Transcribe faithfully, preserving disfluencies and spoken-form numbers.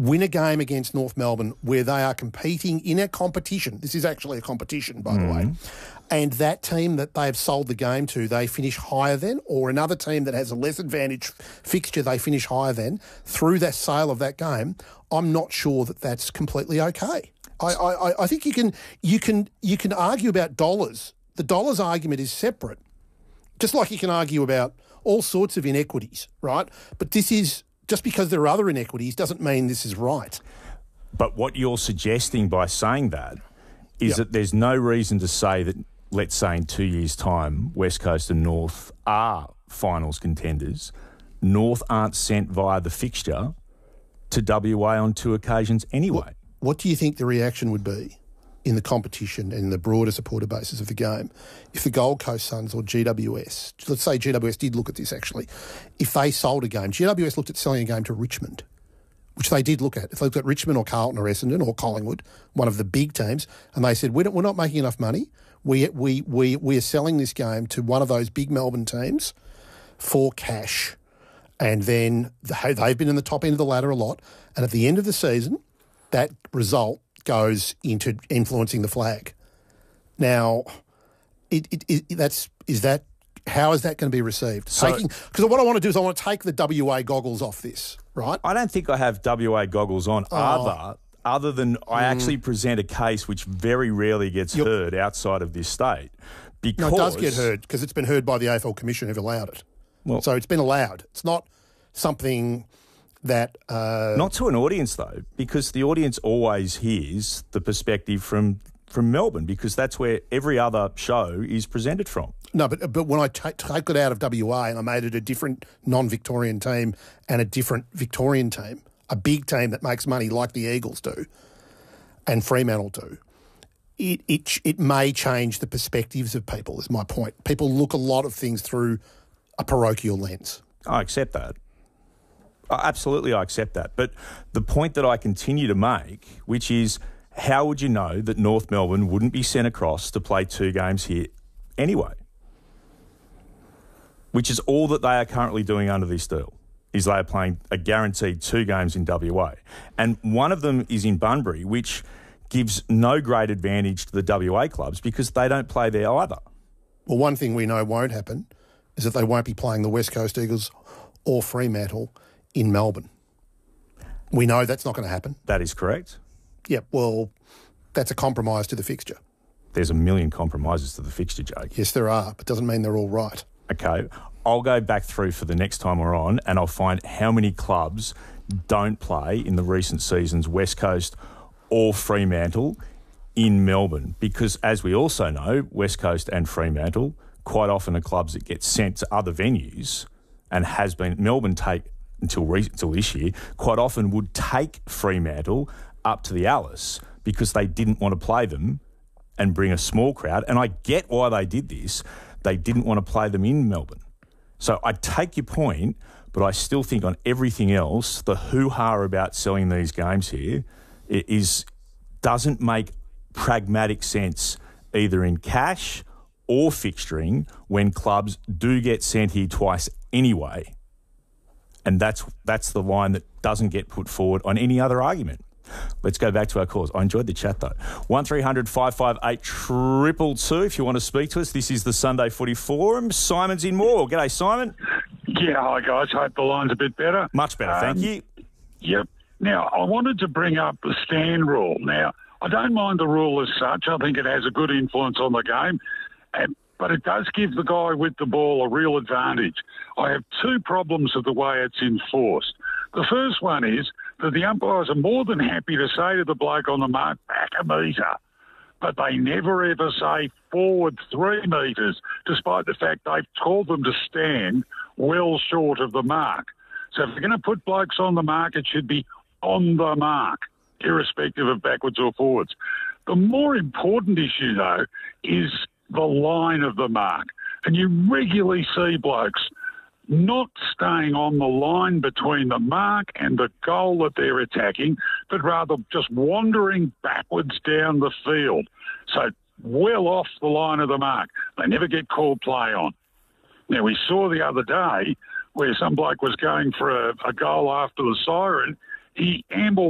win a game against North Melbourne where they are competing in a competition. This is actually a competition, by mm. the way. And that team that they've sold the game to, they finish higher than, or another team that has a less advantage fixture, they finish higher than, through that sale of that game, I'm not sure that that's completely okay. I, I, I think you can you can you can argue about dollars. The dollars argument is separate, just like you can argue about all sorts of inequities, right? But this is, just because there are other inequities doesn't mean this is right. But what you're suggesting by saying that is yep. that there's no reason to say that, let's say in two years' time, West Coast and North are finals contenders. North aren't sent via the fixture to W A on two occasions anyway. What, what do you think the reaction would be in the competition and the broader supporter basis of the game if the Gold Coast Suns or G W S, let's say G W S did look at this actually, if they sold a game, G W S looked at selling a game to Richmond, which they did look at. If they looked at Richmond or Carlton or Essendon or Collingwood, one of the big teams, and they said, we're not, we're not making enough money, we, we, we, we're selling this game to one of those big Melbourne teams for cash. And then they've been in the top end of the ladder a lot. And at the end of the season, that result goes into influencing the flag. Now, it, it, it, that's is that how is that going to be received? So, because what I want to do is I want to take the W A goggles off this, right? I don't think I have W A goggles on oh. other other than I mm. actually present a case which very rarely gets You're, heard outside of this state. Because no, it does get heard because it's been heard by the A F L Commission who've allowed it. Well, so it's been allowed. It's not something that... Uh, not to an audience, though, because the audience always hears the perspective from, from Melbourne, because that's where every other show is presented from. No, but but when I t- take it out of W A and I made it a different non-Victorian team and a different Victorian team, a big team that makes money like the Eagles do and Fremantle do, it, it, it may change the perspectives of people, is my point. People look a lot of things through a parochial lens. I accept that. Absolutely, I accept that. But the point that I continue to make, which is, how would you know that North Melbourne wouldn't be sent across to play two games here anyway? Which is all that they are currently doing under this deal, is they are playing a guaranteed two games in W A. And one of them is in Bunbury, which gives no great advantage to the W A clubs because they don't play there either. Well, one thing we know won't happen is that they won't be playing the West Coast Eagles or Fremantle in Melbourne. We know that's not going to happen. That is correct. Yeah, well, that's a compromise to the fixture. There's a million compromises to the fixture, Jake. Yes, there are, but doesn't mean they're all right. Okay, I'll go back through for the next time we're on and I'll find how many clubs don't play in the recent seasons, West Coast or Fremantle, in Melbourne. Because as we also know, West Coast and Fremantle quite often are clubs that get sent to other venues and has been... Melbourne take... Until, re- until this year, quite often would take Fremantle up to the Alice because they didn't want to play them and bring a small crowd. And I get why they did this. They didn't want to play them in Melbourne. So I take your point, but I still think on everything else, the hoo-ha about selling these games here is doesn't make pragmatic sense either in cash or fixturing when clubs do get sent here twice anyway. And that's that's the line that doesn't get put forward on any other argument. Let's go back to our calls. I enjoyed the chat, though. one three hundred five five eight two two two if you want to speak to us. This is the Sunday Footy Forum. Simon's in Moore. G'day, Simon. Yeah, hi, guys. Hope the line's a bit better. Much better, um, thank you. Yep. Now, I wanted to bring up the stand rule. Now, I don't mind the rule as such. I think it has a good influence on the game. And but it does give the guy with the ball a real advantage. I have two problems with the way it's enforced. The first one is that the umpires are more than happy to say to the bloke on the mark, back a metre, but they never ever say forward three metres, despite the fact they've told them to stand well short of the mark. So if they're going to put blokes on the mark, it should be on the mark, irrespective of backwards or forwards. The more important issue, though, is the line of the mark. And you regularly see blokes not staying on the line between the mark and the goal that they're attacking, but rather just wandering backwards down the field. So well off the line of the mark. They never get called play on. Now, we saw the other day where some bloke was going for a, a goal after the siren. He ambled